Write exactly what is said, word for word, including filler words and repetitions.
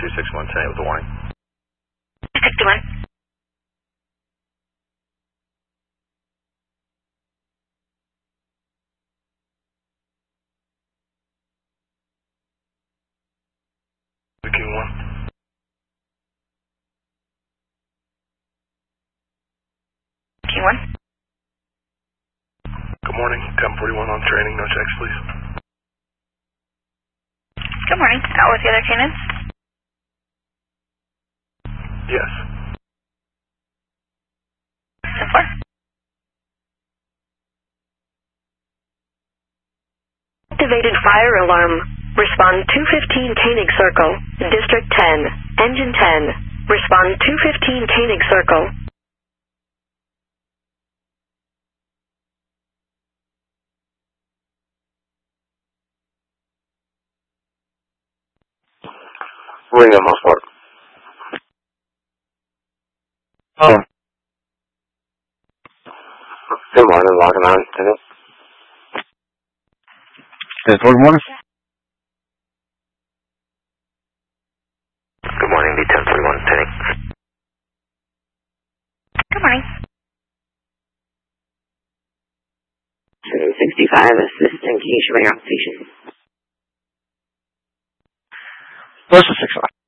two six one, ten with the warning. sixty-one. King one. King one. Good morning, ten forty-one on training, no checks please. Good morning. Out with the other cannons? Yes. ten four. Activated fire alarm. Respond two fifteen Koenig Circle, District ten, Engine ten. Respond two fifteen Koenig Circle. William Osborne. Oh. Good morning, logging on. Yes, good morning. Good morning, B ten forty-one, Penny. Good morning. two sixty-five, assistant, can you show me your occupation? Versus six five.